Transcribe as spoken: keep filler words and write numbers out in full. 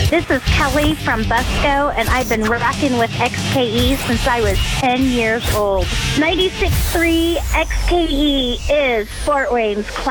This is Kelly from Busco, and I've been rocking with X K E since I was ten years old. ninety-six point three X K E is Fort Wayne's